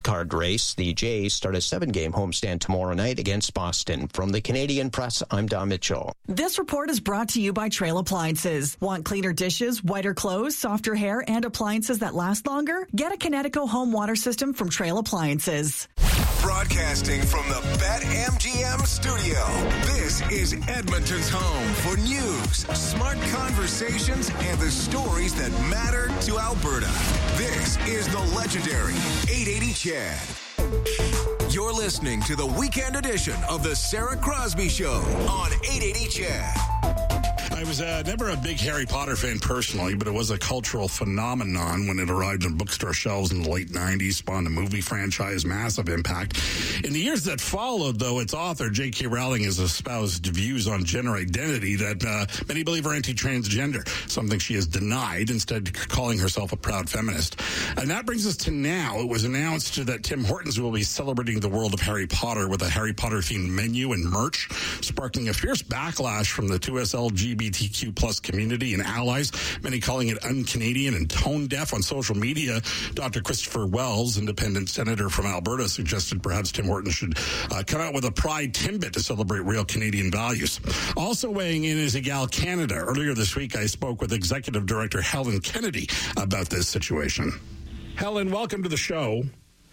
wildcard race. The Jays start a 7-game homestand tomorrow night against Boston. From the Canadian Press, I'm Don Mitchell. This report is brought to you by Trail Appliances. Want cleaner dishes, whiter clothes, softer hair, and appliances that last longer? Get a Kinetico home water system from Trail Appliances. Broadcasting from the BetMGM studio, this is Edmonton's home for news, smart conversations, and the stories that matter to Alberta. This is the legendary 880 CHED. You're listening to the weekend edition of the Sarah Crosby Show on 880 CHED. I was never a big Harry Potter fan personally, but it was a cultural phenomenon when it arrived on bookstore shelves in the late 90s, spawned a movie franchise, massive impact. In the years that followed, though, its author, J.K. Rowling, has espoused views on gender identity that many believe are anti-transgender, something she has denied, instead calling herself a proud feminist. And that brings us to now. It was announced that Tim Hortons will be celebrating the world of Harry Potter with a Harry Potter-themed menu and merch, sparking a fierce backlash from the 2S LGBTQ plus community and allies, many calling it un-Canadian and tone-deaf on social media. Dr. Christopher Wells, independent senator from Alberta, suggested perhaps Tim Hortons should come out with a Pride Timbit to celebrate real Canadian values. Also weighing in is Egal Canada. Earlier this week, I spoke with Executive Director Helen Kennedy about this situation. Helen, welcome to the show.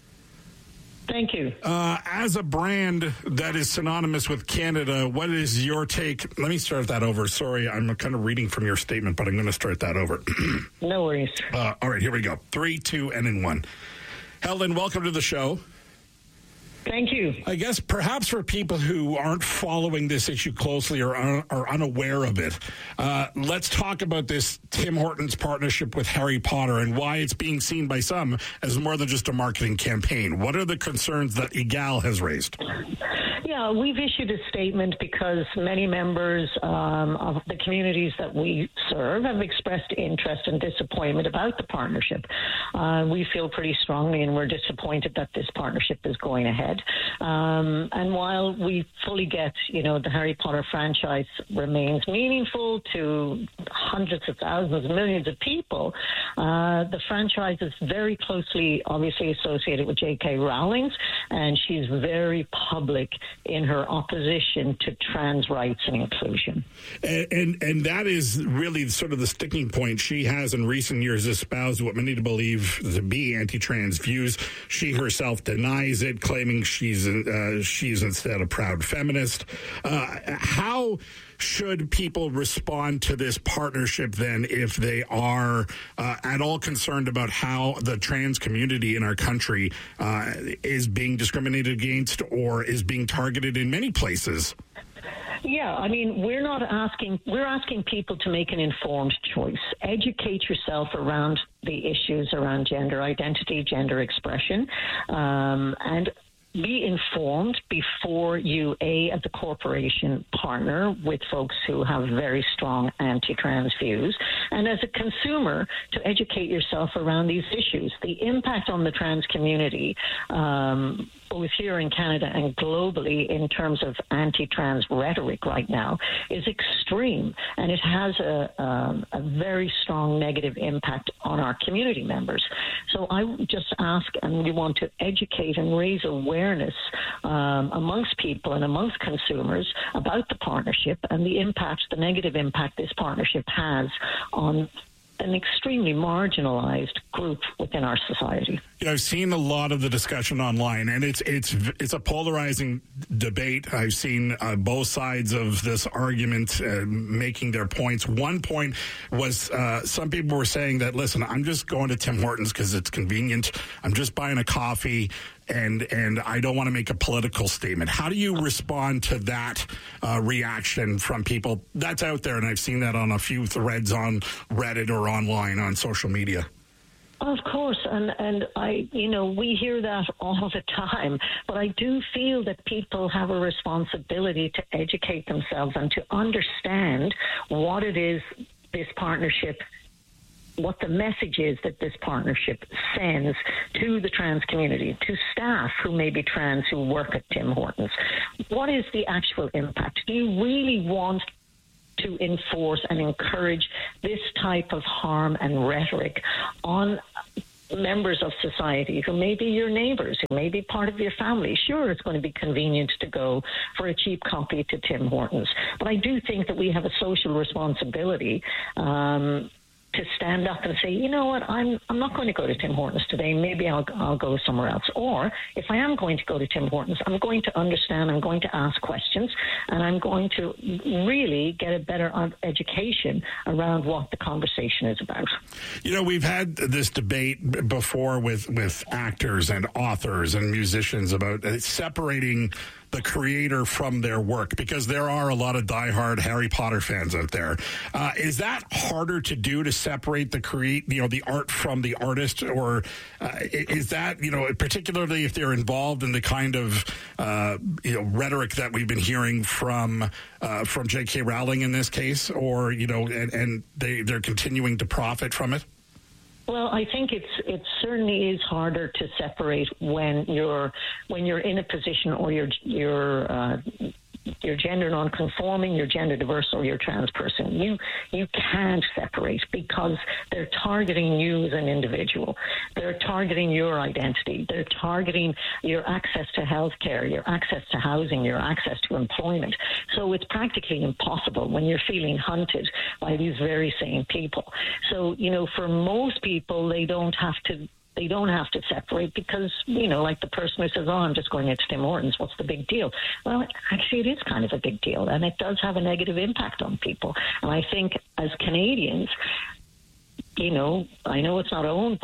Thank you. As a brand that is synonymous with Canada, what is your take? Let me start that over. Sorry, I'm kind of reading from your statement, but I'm going to start that over. No worries. All right, here we go. 3, 2, and in 1. Helen, welcome to the show. Thank you. I guess perhaps for people who aren't following this issue closely or are unaware of it, let's talk about this Tim Hortons partnership with Harry Potter and why it's being seen by some as more than just a marketing campaign. What are the concerns that Egal has raised? Yeah, we've issued a statement because many members of the communities that we serve have expressed interest and disappointment about the partnership. We feel pretty strongly and we're disappointed that this partnership is going ahead. And while we fully get, the Harry Potter franchise remains meaningful to hundreds of thousands, millions of people, the franchise is very closely, obviously, associated with J.K. Rowling, and she's very public in her opposition to trans rights and inclusion. And that is really sort of the sticking point. She has in recent years espoused what many believe to be anti-trans views. She herself denies it, claiming she's instead a proud feminist. How should people respond to this partnership then if they are at all concerned about how the trans community in our country is being discriminated against or is being targeted in many places? Yeah, I mean, we're asking people to make an informed choice. Educate yourself around the issues around gender identity, gender expression, and be informed before you, as a corporation, partner with folks who have very strong anti-trans views, and as a consumer, to educate yourself around these issues. The impact on the trans community, both here in Canada and globally, in terms of anti-trans rhetoric right now, is extreme, and it has a very strong negative impact on our community members. So I just ask, and we want to educate and raise awareness amongst people and amongst consumers about the partnership and the negative impact this partnership has on an extremely marginalized group within our society. I've seen a lot of the discussion online, and it's a polarizing debate. I've seen both sides of this argument making their points. One point was some people were saying that, listen, I'm just going to Tim Hortons because it's convenient. I'm just buying a coffee, and I don't want to make a political statement. How do you respond to that reaction from people? That's out there, and I've seen that on a few threads on Reddit or online on social media. Of course, and we hear that all the time, but I do feel that people have a responsibility to educate themselves and to understand what it is this partnership, what the message is that this partnership sends to the trans community, to staff who may be trans who work at Tim Hortons. What is the actual impact? Do you really want to enforce and encourage this type of harm and rhetoric on members of society who may be your neighbors, who may be part of your family. Sure, it's going to be convenient to go for a cheap coffee to Tim Hortons, but I do think that we have a social responsibility to stand up and say, you know what, I'm not going to go to Tim Hortons today. Maybe I'll go somewhere else. Or if I am going to go to Tim Hortons, I'm going to understand, I'm going to ask questions, and I'm going to really get a better education around what the conversation is about. You know, we've had this debate before with actors and authors and musicians about separating the creator from their work, because there are a lot of diehard Harry Potter fans out there. Is that harder to do, to separate the art from the artist, or is that, particularly if they're involved in the kind of rhetoric that we've been hearing from J.K. Rowling in this case, or and they're continuing to profit from it? Well, I think it certainly is harder to separate when you're in a position, or you're gender non-conforming, you're gender diverse, or you're trans person. You can't separate, because they're targeting you as an individual. They're targeting your identity. They're targeting your access to healthcare, your access to housing, your access to employment. So it's practically impossible when you're feeling hunted by these very same people. So, for most people, they don't have to separate, because, like the person who says, oh, I'm just going into Tim Hortons, what's the big deal? Well, actually, it is kind of a big deal, and it does have a negative impact on people. And I think as Canadians, I know it's not owned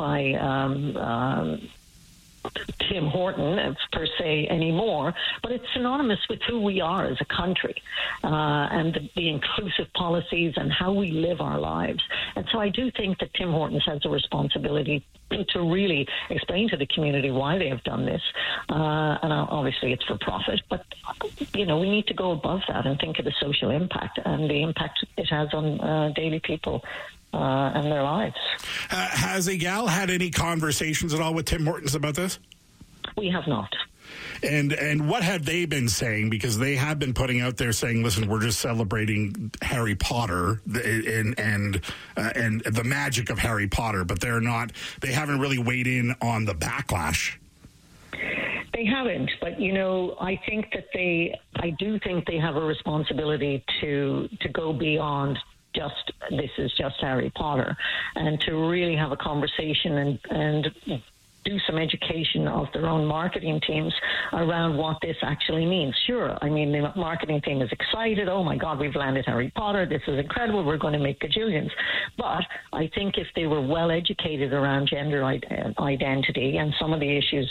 by Tim Horton per se anymore, but it's synonymous with who we are as a country, and the inclusive policies and how we live our lives. And so I do think that Tim Hortons has a responsibility to really explain to the community why they have done this. And obviously it's for profit, but we need to go above that and think of the social impact and the impact it has on daily people and their lives. Has EGAL had any conversations at all with Tim Hortons about this? We have not. And what have they been saying? Because they have been putting out there saying, listen, we're just celebrating Harry Potter and the magic of Harry Potter, but they haven't really weighed in on the backlash. They haven't, but I think that I do think they have a responsibility to go beyond just, this is just Harry Potter, and to really have a conversation and do some education of their own marketing teams around what this actually means. Sure, I mean, the marketing team is excited. Oh my God, we've landed Harry Potter. This is incredible. We're going to make gajillions. But I think if they were well educated around gender identity and some of the issues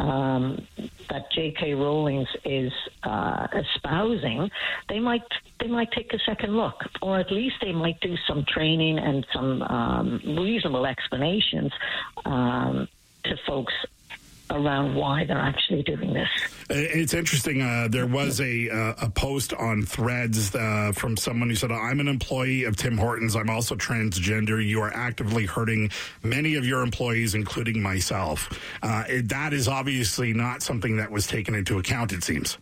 that J.K. Rowling is espousing, they might take a second look, or at least they might do some training and some reasonable explanations to folks around why they're actually doing this. It's interesting. There was a post on Threads from someone who said, I'm an employee of Tim Hortons. I'm also transgender. You are actively hurting many of your employees, including myself. That is obviously not something that was taken into account, it seems.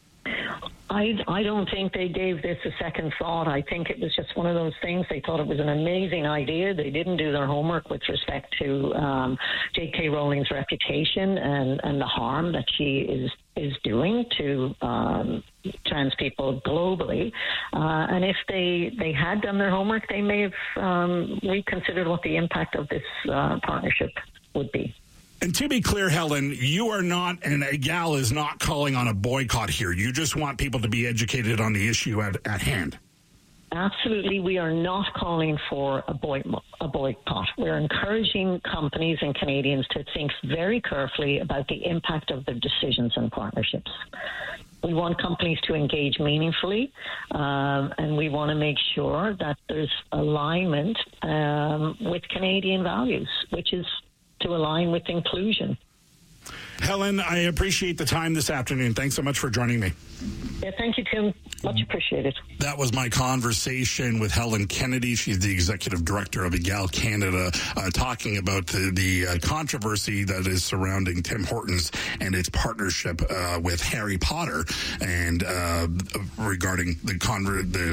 I don't think they gave this a second thought. I think it was just one of those things. They thought it was an amazing idea. They didn't do their homework with respect to J.K. Rowling's reputation and the harm that she is doing to trans people globally. And if they had done their homework, they may have reconsidered what the impact of this partnership would be. And to be clear, Helen, you are not, and EGAL is not calling on a boycott here. You just want people to be educated on the issue at hand. Absolutely. We are not calling for a boycott. We're encouraging companies and Canadians to think very carefully about the impact of their decisions and partnerships. We want companies to engage meaningfully, and we want to make sure that there's alignment with Canadian values, which is to align with inclusion. Helen, I appreciate the time this afternoon. Thanks so much for joining me. Yeah, thank you, Tim. Much appreciated. That was my conversation with Helen Kennedy. She's the executive director of EGAL Canada, talking about the controversy that is surrounding Tim Hortons and its partnership with Harry Potter, and regarding the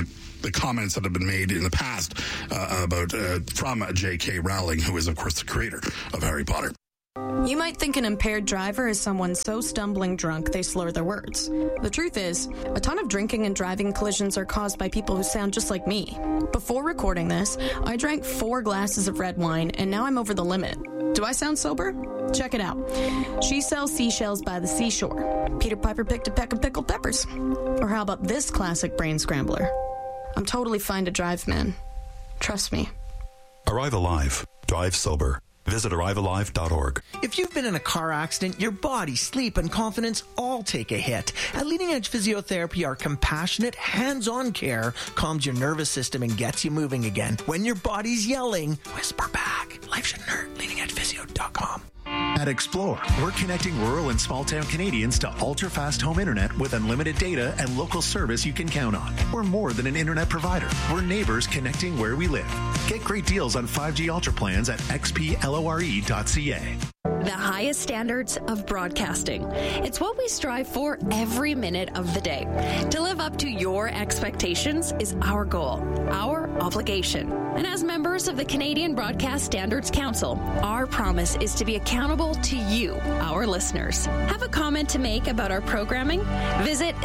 the comments that have been made in the past from J.K. Rowling, who is, of course, the creator of Harry Potter. You might think an impaired driver is someone so stumbling drunk they slur their words. The truth is, a ton of drinking and driving collisions are caused by people who sound just like me. Before recording this, I drank 4 glasses of red wine, and now I'm over the limit. Do I sound sober? Check it out. She sells seashells by the seashore. Peter Piper picked a peck of pickled peppers. Or how about this classic brain scrambler? I'm totally fine to drive, man. Trust me. Arrive Alive. Drive sober. Visit arrivealive.org. If you've been in a car accident, your body, sleep, and confidence all take a hit. At Leading Edge Physiotherapy, our compassionate, hands-on care calms your nervous system and gets you moving again. When your body's yelling, whisper back. Life shouldn't hurt. LeadingEdgePhysio.com. At Explore, we're connecting rural and small-town Canadians to ultra-fast home internet with unlimited data and local service you can count on. We're more than an internet provider. We're neighbors connecting where we live. Get great deals on 5G Ultra plans at xplore.ca. The highest standards of broadcasting. It's what we strive for every minute of the day. To live up to your expectations is our goal, our obligation. And as members of the Canadian Broadcast Standards Council, our promise is to be accountable to you, our listeners. Have a comment to make about our programming? Visit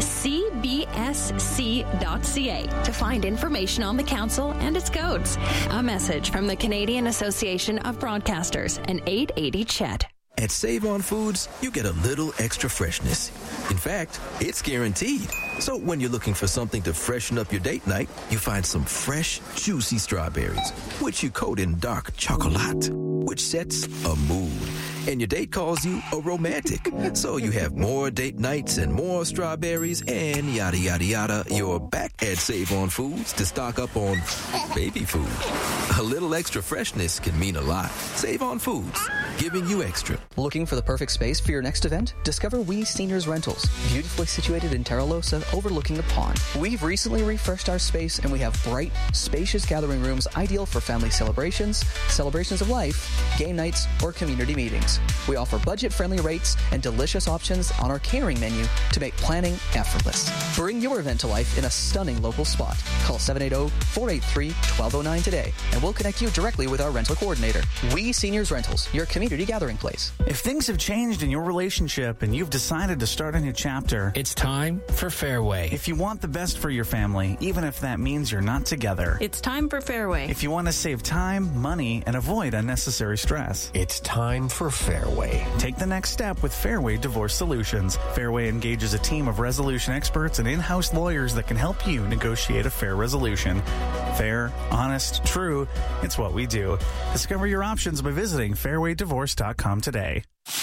cbsc.ca to find information on the council and its codes. A message from the Canadian Association of Broadcasters and 880 CHED. At Save On Foods, you get a little extra freshness. In fact, it's guaranteed. So when you're looking for something to freshen up your date night, you find some fresh, juicy strawberries, which you coat in dark chocolate, which sets a mood. And your date calls you a romantic. So you have more date nights and more strawberries and yada, yada, yada. You're back at Save On Foods to stock up on baby food. A little extra freshness can mean a lot. Save On Foods, giving you extra. Looking for the perfect space for your next event? Discover We Seniors Rentals, beautifully situated in Terralosa, overlooking the pond. We've recently refreshed our space, and we have bright, spacious gathering rooms ideal for family celebrations, celebrations of life, game nights, or community meetings. We offer budget-friendly rates and delicious options on our catering menu to make planning effortless. Bring your event to life in a stunning local spot. Call 780-483-1209 today, and we'll connect you directly with our rental coordinator. We Seniors Rentals, your community gathering place. If things have changed in your relationship and you've decided to start a new chapter, it's time for Fairway. If you want the best for your family, even if that means you're not together, It's time for Fairway. if you want to save time, money, and avoid unnecessary stress, It's time for Fairway. take the next step with Fairway Divorce Solutions. Fairway engages a team of resolution experts and in-house lawyers that can help you negotiate a fair resolution. Fair, honest, true, it's what we do. Discover your options by visiting fairwaydivorce.com today.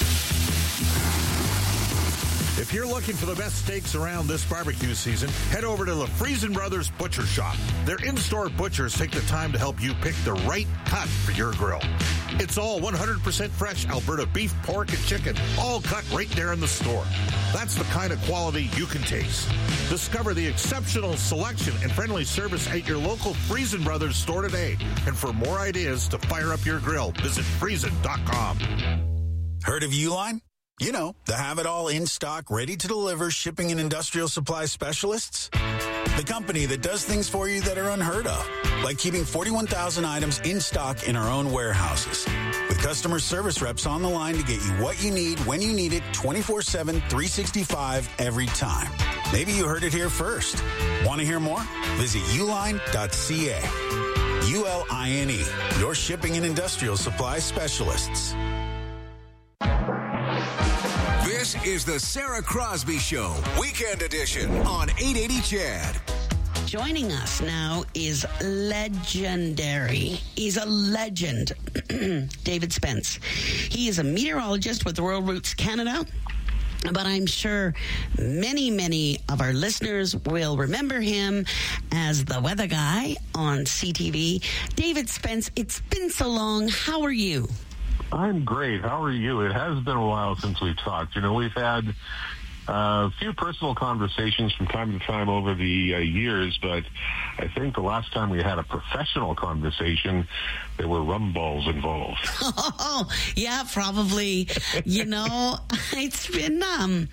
If you're looking for the best steaks around this barbecue season, head over to the Friesen Brothers Butcher Shop. Their in-store butchers take the time to help you pick the right cut for your grill. It's all 100% fresh Alberta beef, pork, and chicken, all cut right there in the store. That's the kind of quality you can taste. Discover the exceptional selection and friendly service at your local Friesen Brothers store today. And for more ideas to fire up your grill, visit Friesen.com. Heard of Uline? You know, the have-it-all in-stock, ready-to-deliver shipping and industrial supply specialists. The company that does things for you that are unheard of, like keeping 41,000 items in stock in our own warehouses. With customer service reps on the line to get you what you need when you need it 24/7, 365 every time. Maybe you heard it here first. Want to hear more? Visit uline.ca. ULINE, your shipping and industrial supply specialists. This is the Sarah Crosby Show, Weekend Edition on 880 CHED. Joining us now is legendary. He's a legend. David Spence. He is a meteorologist with Rural Roots Canada. But I'm sure many of our listeners will remember him as the weather guy on CTV. David Spence, it's been so long. How are you? I'm great. How are you? It has been a while since we've talked. You know, we've had a few personal conversations from time to time over the years, but I think the last time we had a professional conversation, there were rum balls involved. Oh, yeah, probably. You know, it's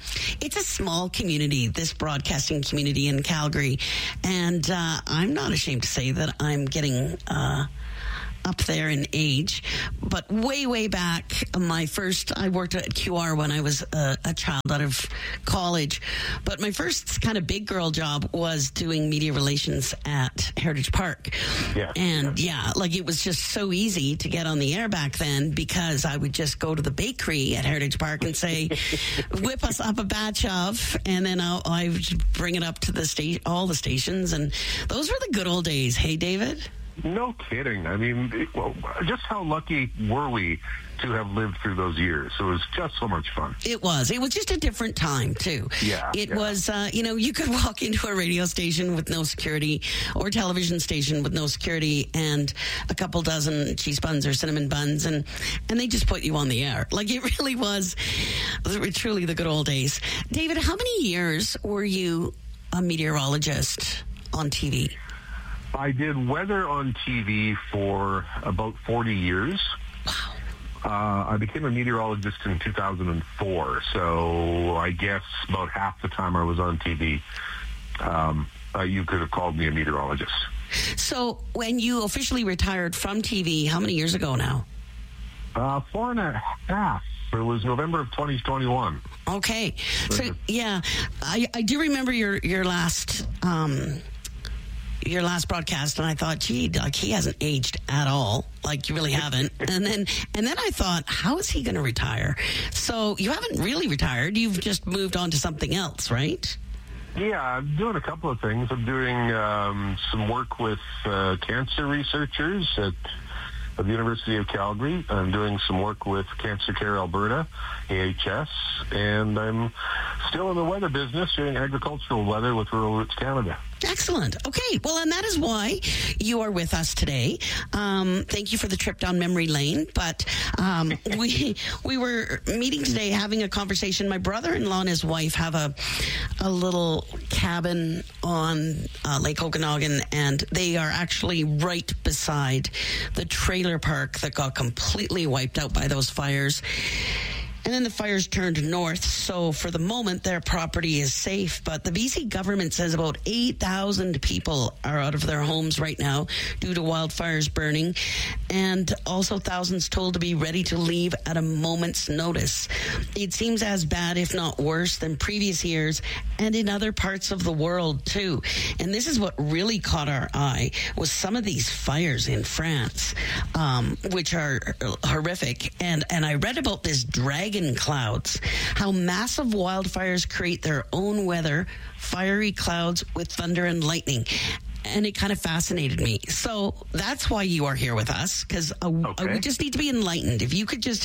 It's a small community, this broadcasting community in Calgary. And I'm not ashamed to say that I'm getting up there in age. But way back, I worked at QR when I was a child out of college. But my first kind of big girl job was doing media relations at Heritage Park. Yeah. And it was just so easy to get on the air back then because I would just go to the bakery at Heritage Park and say, whip us up a batch of, and then I would bring it up to all the stations. And those were the good old days. Hey, David? No kidding. I mean, just how lucky were we to have lived through those years? It was just so much fun. It was just a different time, too. It was, you could walk into a radio station with no security or television station with no security and a couple dozen cheese buns or cinnamon buns, and they just put you on the air. Like, it really was truly the good old days. David, how many years were you a meteorologist on TV? I did weather on TV for about 40 years. Wow. I became a meteorologist in 2004, so I guess about half the time I was on TV, you could have called me a meteorologist. So when you officially retired from TV, how many years ago now? 4.5. It was November of 2021. Okay. So, I do remember your last broadcast, and I thought, gee, like, he hasn't aged at all. Like, you really haven't. And then I thought, how is he going to retire? So you haven't really retired. You've just moved on to something else, right? Yeah, I'm doing a couple of things. I'm doing some work with cancer researchers at the University of Calgary. I'm doing some work with Cancer Care Alberta, AHS, and I'm still in the weather business, doing agricultural weather with Rural Roots Canada. Excellent. Okay. Well, and that is why you are with us today. Thank you for the trip down memory lane. But we were meeting today, having a conversation. My brother-in-law and his wife have a little cabin on Lake Okanagan, and they are actually right beside the trailer park that got completely wiped out by those fires. And then the fires turned north, so for the moment, their property is safe. But the BC government says about 8,000 people are out of their homes right now due to wildfires burning, and also thousands told to be ready to leave at a moment's notice. It seems as bad, if not worse, than previous years, and in other parts of the world, too. And this is what really caught our eye, was some of these fires in France, which are horrific. And I read about this dragon clouds, how massive wildfires create their own weather, fiery clouds with thunder and lightning. And it kind of fascinated me. So that's why you are here with us, because we just need to be enlightened. If you could just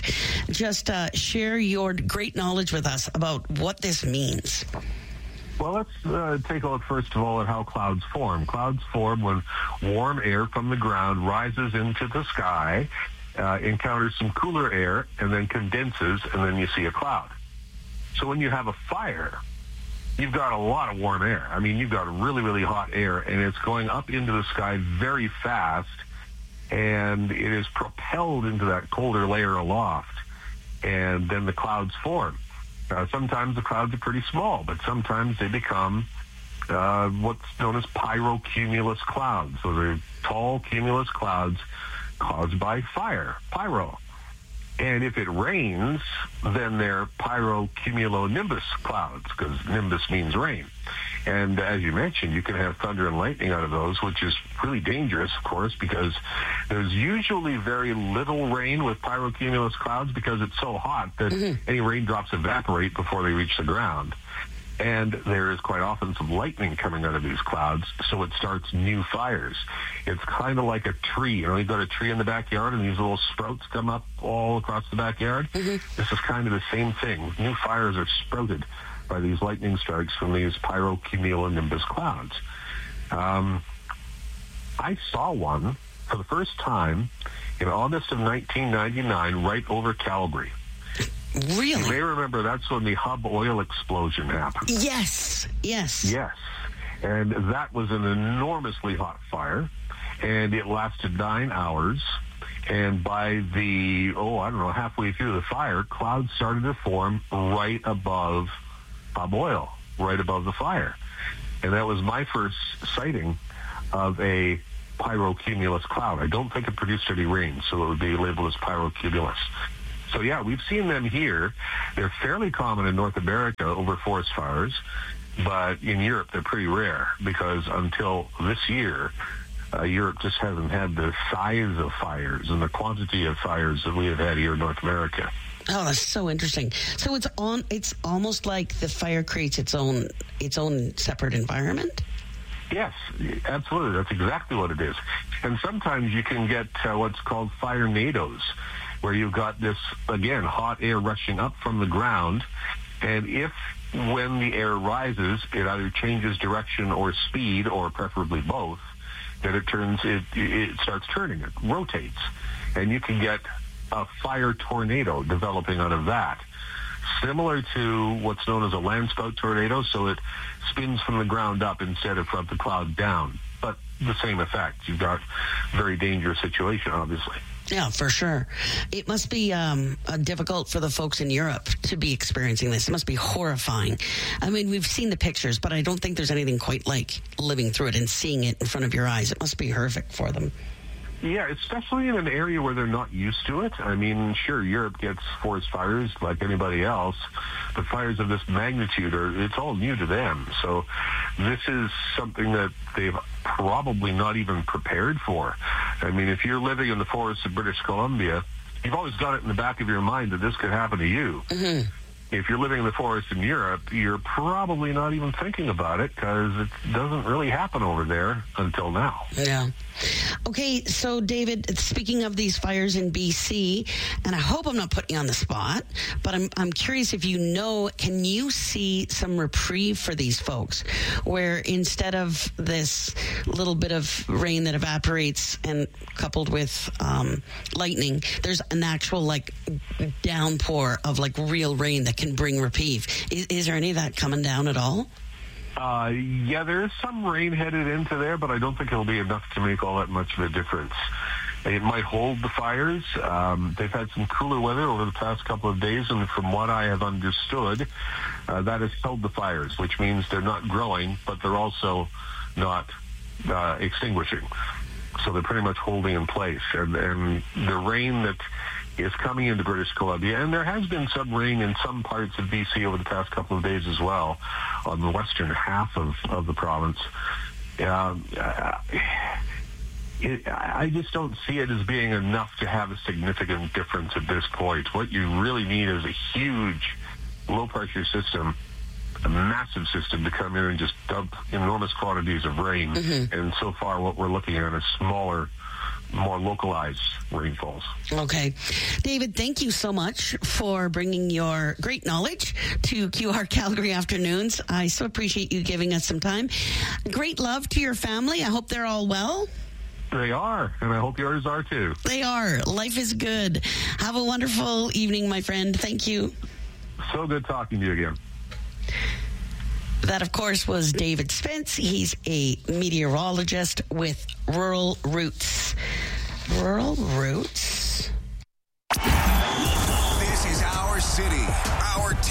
share your great knowledge with us about what this means. Well, let's take a look, first of all, at how clouds form. Clouds form when warm air from the ground rises into the sky, encounters some cooler air, and then condenses, and then you see a cloud. So when you have a fire, you've got a lot of warm air. I mean, you've got really, really hot air, and it's going up into the sky very fast, and it is propelled into that colder layer aloft, and then the clouds form. Sometimes the clouds are pretty small, but sometimes they become what's known as pyrocumulus clouds. So they're tall cumulus clouds caused by fire, pyro. And if it rains, then they're pyrocumulonimbus clouds, because nimbus means rain. And as you mentioned, you can have thunder and lightning out of those, which is really dangerous, of course, because there's usually very little rain with pyrocumulus clouds because it's so hot that any raindrops evaporate before they reach the ground. And there is quite often some lightning coming out of these clouds, so it starts new fires. It's kind of like a tree. You know, you've got a tree in the backyard, and these little sprouts come up all across the backyard. This is kind of the same thing. New fires are sprouted by these lightning strikes from these pyrocumulonimbus clouds. I saw one for the first time in August of 1999 right over Calgary. Really? You may remember that's when the Hub oil explosion happened. Yes. And that was an enormously hot fire, and it lasted 9 hours. And by halfway through the fire, clouds started to form right above oil right above the fire. And that was my first sighting of a pyrocumulus cloud. I don't think it produced any rain, so it would be labeled as pyrocumulus. So yeah, we've seen them here. They're fairly common in North America over forest fires, but in Europe they're pretty rare because until this year, Europe just hasn't had the size of fires and the quantity of fires that we have had here in North America. Oh, that's so interesting. So it's almost like the fire creates its own separate environment? Yes, absolutely. That's exactly what it is. And sometimes you can get what's called firenadoes, where you've got this, again, hot air rushing up from the ground. And if, when the air rises, it either changes direction or speed, or preferably both, then it starts turning, it rotates. And you can get a fire tornado developing out of that. Similar to what's known as a landspout tornado, so it spins from the ground up instead of from the cloud down. But the same effect. You've got a very dangerous situation, obviously. Yeah, for sure. It must be difficult for the folks in Europe to be experiencing this. It must be horrifying. I mean, we've seen the pictures, but I don't think there's anything quite like living through it and seeing it in front of your eyes. It must be horrific for them. Yeah, especially in an area where they're not used to it. I mean, sure, Europe gets forest fires like anybody else, but fires of this magnitude, it's all new to them. So this is something that they've probably not even prepared for. I mean, if you're living in the forests of British Columbia, you've always got it in the back of your mind that this could happen to you. Mm-hmm. If you're living in the forest in Europe, you're probably not even thinking about it because it doesn't really happen over there until now. Yeah. Okay, so David, speaking of these fires in BC, and I hope I'm not putting you on the spot, but I'm curious if you know, can you see some reprieve for these folks where instead of this little bit of rain that evaporates and coupled with lightning, there's an actual downpour of real rain that can bring reprieve. Is there any of that coming down at all? Yeah, there is some rain headed into there, but I don't think it'll be enough to make all that much of a difference. It might hold the fires. They've had some cooler weather over the past couple of days, and from what I have understood, that has held the fires, which means they're not growing, but they're also not extinguishing. So they're pretty much holding in place. And the rain that is coming into British Columbia, and there has been some rain in some parts of BC over the past couple of days as well, on the western half of the province. I just don't see it as being enough to have a significant difference at this point. What you really need is a huge low-pressure system, a massive system to come in and just dump enormous quantities of rain. Mm-hmm. And so far what we're looking at is smaller, more localized rainfalls. Okay. David, thank you so much for bringing your great knowledge to QR Calgary Afternoons. I so appreciate you giving us some time. Great love to your family. I hope they're all well. They are, and I hope yours are too. They are. Life is good. Have a wonderful evening, my friend. Thank you. So good talking to you again. That, of course, was David Spence. He's a meteorologist with Rural Roots. Rural Roots? This is our city, our